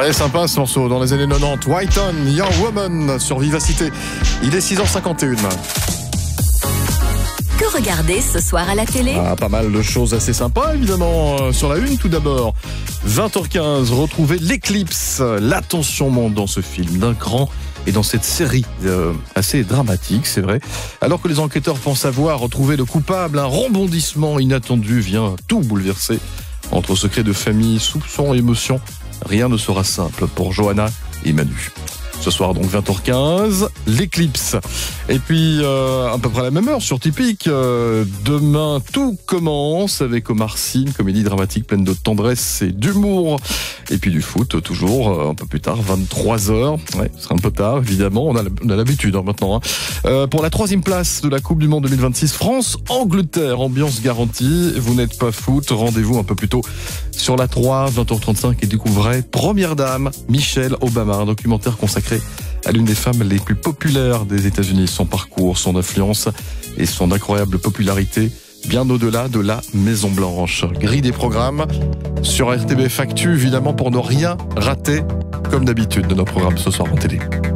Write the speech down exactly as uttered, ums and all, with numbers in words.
Ouais, sympa ce morceau, dans les années quatre-vingt-dix. Whiton, Young Woman, sur Vivacité. Il est six heures cinquante et une. Que regarder ce soir à la télé? Ah, pas mal de choses assez sympas, évidemment. Euh, sur la une, tout d'abord, vingt heures quinze, retrouvez l'éclipse. L'attention monte dans ce film d'un cran et dans cette série euh, assez dramatique, c'est vrai. Alors que les enquêteurs pensent avoir retrouvé le coupable, un rebondissement inattendu vient tout bouleverser. Entre secrets de famille, soupçons et émotions, rien ne sera simple pour Johanna et Manu. Ce soir, donc, vingt heures quinze, l'éclipse. Et puis, euh, à peu près à la même heure, sur Typique, euh, demain, tout commence avec Omar Sy, une comédie dramatique pleine de tendresse et d'humour. Et puis du foot, toujours, euh, un peu plus tard, vingt-trois heures. Ouais, ce sera un peu tard, évidemment, on a, on a l'habitude hein, maintenant. Hein. Euh, pour la troisième place de la Coupe du Monde deux mille vingt-six, France-Angleterre, ambiance garantie. Vous n'êtes pas foot, rendez-vous un peu plus tôt sur la trois, vingt heures trente-cinq, et découvrez Première Dame, Michelle Obama, un documentaire consacré à l'une des femmes les plus populaires des États-Unis. Son parcours, son influence et son incroyable popularité, bien au-delà de la Maison-Blanche. Grille des programmes sur R T B F Actu, évidemment, pour ne rien rater, comme d'habitude, de nos programmes ce soir en télé.